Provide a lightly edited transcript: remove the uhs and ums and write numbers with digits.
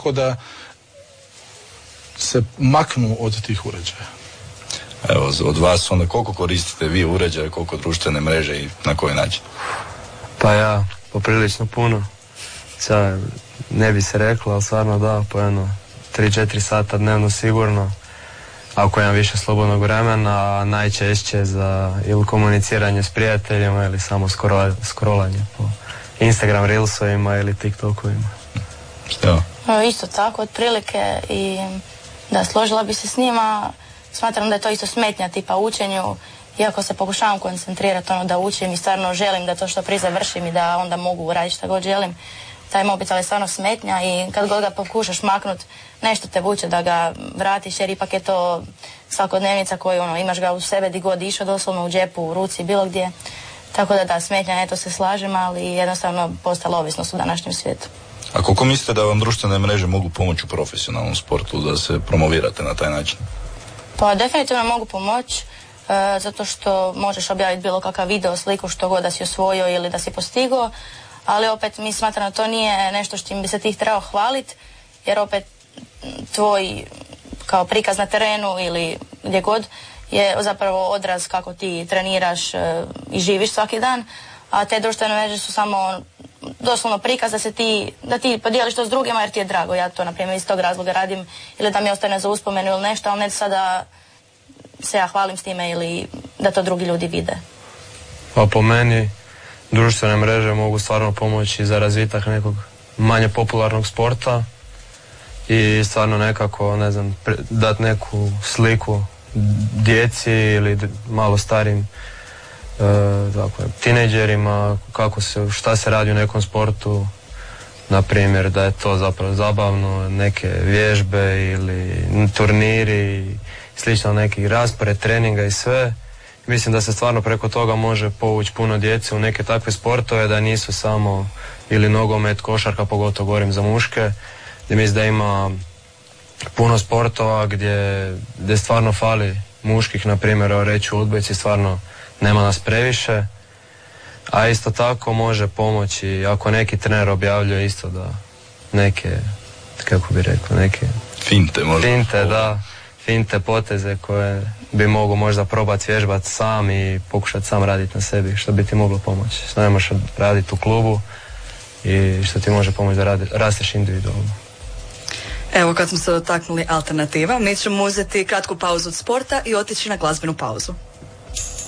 kako da se maknu od tih uređaja. Evo, od vas onda koliko koristite vi uređaje, koliko društvene mreže i na koji način? Pa ja, poprilično puno. Sad, ne bi se reklo, ali stvarno da, po jedno 3-4 sata dnevno sigurno. Ako imam više slobodnog vremena, najčešće za ili komuniciranje s prijateljima ili samo scrollanje po Instagram Reelsovima ili TikTokovima. Što? Isto tako, otprilike, i da, složila bi se s njima. Smatram da je to isto smetnja tipa učenju, iako se pokušavam koncentrirati da učim i stvarno želim da to što prije završim i da onda mogu raditi šta god želim. Taj mobitel je stvarno smetnja i kad god ga pokušaš maknut, nešto te vuče da ga vratiš, jer ipak je to svakodnevnica koju imaš ga u sebe di god išao, doslovno u džepu, u ruci, bilo gdje. Tako da smetnja, eto se slažem, ali jednostavno postala ovisnost u današnjem svijetu. A koliko mislite da vam društvene mreže mogu pomoći u profesionalnom sportu, da se promovirate na taj način? Pa definitivno mogu pomoći, zato što možeš objaviti bilo kakav video, sliku, što god da si osvojio ili da si postigao, ali opet mi smatram da to nije nešto što bi se ti trebao hvaliti, jer opet tvoj kao prikaz na terenu ili gdje god je zapravo odraz kako ti treniraš i živiš svaki dan, a te društvene mreže su samo doslovno prikaz da ti podijeliš to s drugima jer ti je drago. Ja to na primjer iz tog razloga radim, ili da mi ostane za uspomenu ili nešto, ali ne sada se ja hvalim s time ili da to drugi ljudi vide. Pa po meni društvene mreže mogu stvarno pomoći za razvitak nekog manje popularnog sporta i stvarno nekako, ne znam, dati neku sliku djeci ili malo starim tinejdžerima, šta se radi u nekom sportu, na primjer da je to zapravo zabavno, neke vježbe ili turniri, slično neki raspored treninga i sve. Mislim da se stvarno preko toga može povući puno djece u neke takve sportove, da nisu samo ili nogomet, košarka, pogotovo govorim za muške, gdje mislim da ima puno sportova gdje stvarno fali muških, na primjer, reći u odbojci stvarno nema nas previše, a isto tako može pomoći ako neki trener objavljuje isto da neke, kako bi rekao, neke finte, poteze koje bi mogu možda probati vježbati sam i pokušati sam raditi na sebi, što bi ti moglo pomoći. Što ne možeš raditi u klubu i što ti može pomoći da rasteš individualno. Evo, kad smo se dotaknuli alternativa, mi ćemo uzeti kratku pauzu od sporta i otići na glazbenu pauzu.